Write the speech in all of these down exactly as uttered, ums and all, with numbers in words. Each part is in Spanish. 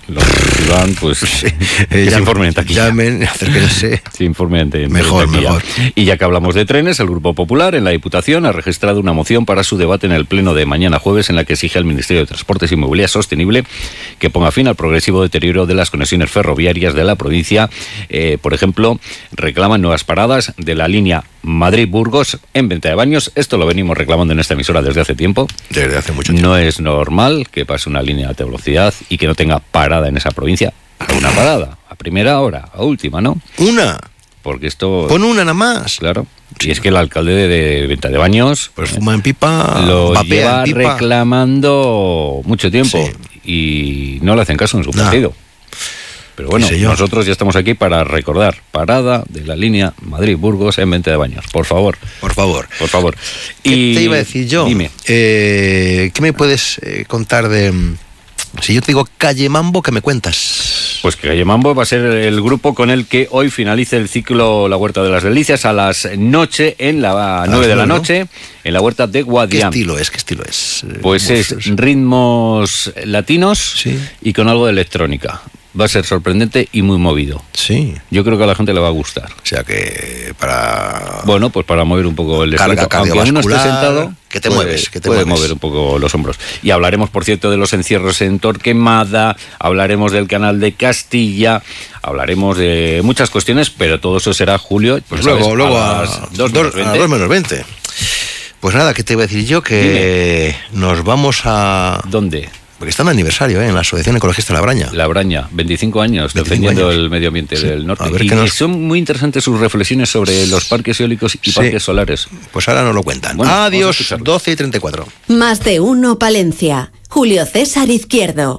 los que van, pues sí, que llamen, se informen en taquilla. Llamen, acérquense. Se informen en, mejor, en taquilla. mejor. Y ya que hablamos de trenes, el Grupo Popular en la Diputación ha registrado una moción para su debate en el pleno de mañana jueves en la que exige al Ministerio de Transportes y Movilidad Sostenible que ponga fin al progresivo deterioro de las conexiones ferroviarias de la provincia. Eh, por ejemplo, reclaman nuevas paradas de la línea Madrid-Burgos en Venta de Baños. Esto lo venimos reclamando en esta emisora desde hace tiempo. Desde hace mucho tiempo. No es normal que pase una línea de alta velocidad y que no tenga parada en esa provincia. Una parada, a primera hora, a última, ¿no? Una. Porque esto... Pon una nada más. Claro. Y es que el alcalde de, de Venta de Baños... Pues fuma en pipa, lo lleva vapea en pipa. reclamando mucho tiempo. Sí. Y no le hacen caso en su partido. No. Pero bueno, sí, nosotros ya estamos aquí para recordar parada de la línea Madrid-Burgos en Venta de Baños. Por favor. Por favor. Por favor. ¿Qué y te iba a decir yo? Dime. Eh, ¿Qué me puedes eh, contar de... Si yo te digo Calle Mambo, ¿qué me cuentas? Pues que Calle Mambo va a ser el grupo con el que hoy finalice el ciclo La Huerta de las Delicias a las noche, en la nueve de la noche, ¿no? En la Huerta de Guadián. ¿Qué estilo es? ¿Qué estilo es? Pues es ritmos latinos, sí, y con algo de electrónica. Va a ser sorprendente y muy movido. Sí. Yo creo que a la gente le va a gustar. O sea que para... Bueno, pues para mover un poco el carga aunque uno esté sentado, que te puede, mueves, que te puede mueves. mover un poco los hombros. Y hablaremos, por cierto, de los encierros en Torquemada, hablaremos del Canal de Castilla, hablaremos de muchas cuestiones, pero todo eso será julio. Pues luego, ¿sabes? luego a, a las dos menos veinte. Pues nada, ¿qué te iba a decir yo? Que Dime. Nos vamos a... ¿Dónde? Porque está en aniversario, ¿eh? En la Asociación Ecologista La Braña. La Braña, veinticinco años, veinticinco defendiendo años. El medio ambiente sí. del norte. A ver, y nos... son muy interesantes sus reflexiones sobre los parques eólicos y sí. parques solares. Pues ahora nos lo cuentan. Bueno, adiós, doce y treinta y cuatro. Más de uno Palencia. Julio César Izquierdo.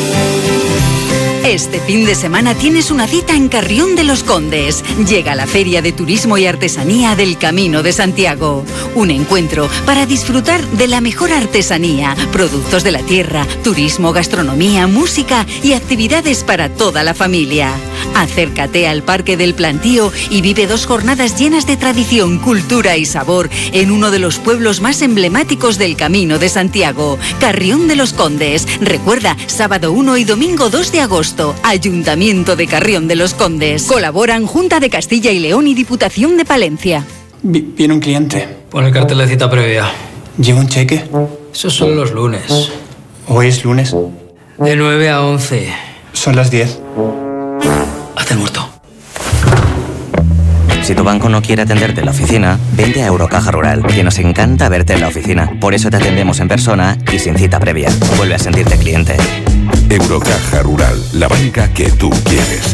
Este fin de semana tienes una cita en Carrión de los Condes. Llega la Feria de Turismo y Artesanía del Camino de Santiago. Un encuentro para disfrutar de la mejor artesanía, productos de la tierra, turismo, gastronomía, música y actividades para toda la familia. Acércate al Parque del Plantío y vive dos jornadas llenas de tradición, cultura y sabor en uno de los pueblos más emblemáticos del Camino de Santiago, Carrión de los Condes. Recuerda, sábado uno y domingo dos de agosto. Ayuntamiento de Carrión de los Condes. Colaboran Junta de Castilla y León y Diputación de Palencia. Vi- viene un cliente. Pon el cartel de cita previa. ¿Lleva un cheque? Esos son los lunes. ¿Hoy es lunes? De nueve a once. Son las diez. Haz el muerto. Si tu banco no quiere atenderte en la oficina, vente a Eurocaja Rural, que nos encanta verte en la oficina. Por eso te atendemos en persona y sin cita previa. Vuelve a sentirte cliente. Eurocaja Rural, la banca que tú quieres.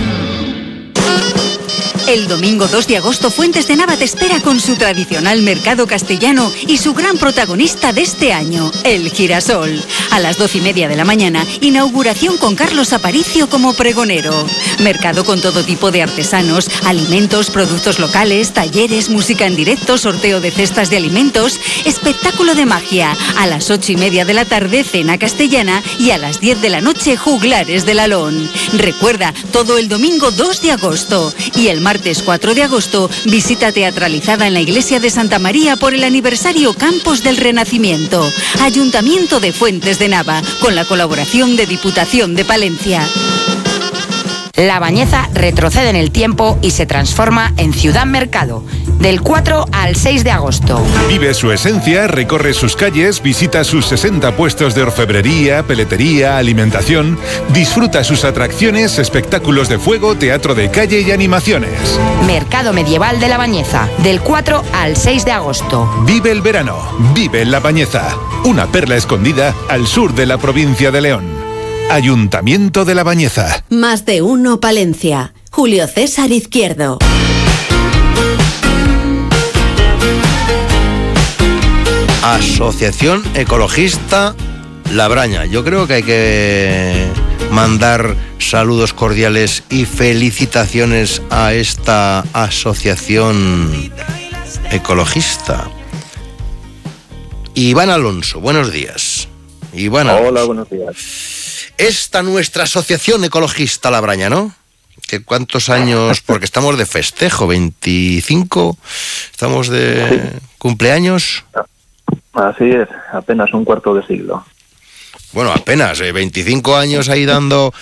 El domingo dos de agosto Fuentes de Nava te espera con su tradicional mercado castellano y su gran protagonista de este año, el girasol. A las doce y media de la mañana, inauguración con Carlos Aparicio como pregonero. Mercado con todo tipo de artesanos, alimentos, productos locales, talleres, música en directo, sorteo de cestas de alimentos, espectáculo de magia. A las ocho y media de la tarde, cena castellana y a las diez de la noche, juglares del Alón. Recuerda, todo el domingo dos de agosto y el martes Martes cuatro de agosto, visita teatralizada en la iglesia de Santa María por el aniversario Campos del Renacimiento. Ayuntamiento de Fuentes de Nava, con la colaboración de Diputación de Palencia. La Bañeza retrocede en el tiempo y se transforma en Ciudad Mercado, del cuatro al seis de agosto. Vive su esencia, recorre sus calles, visita sus sesenta puestos de orfebrería, peletería, alimentación, disfruta sus atracciones, espectáculos de fuego, teatro de calle y animaciones. Mercado Medieval de La Bañeza, del cuatro al seis de agosto. Vive el verano, vive La Bañeza, una perla escondida al sur de la provincia de León. Ayuntamiento de La Bañeza. Más de uno Palencia. Julio César Izquierdo. Asociación Ecologista La Braña. Yo creo que hay que mandar saludos cordiales y felicitaciones a esta asociación ecologista. Iván Alonso, buenos días. Iván Alonso. Hola, buenos días. Esta nuestra asociación ecologista La Braña, ¿no? ¿Qué cuántos años? Porque estamos de festejo, veinticinco, estamos de sí. cumpleaños. Así es, apenas un cuarto de siglo. Bueno, apenas, eh, veinticinco años ahí dando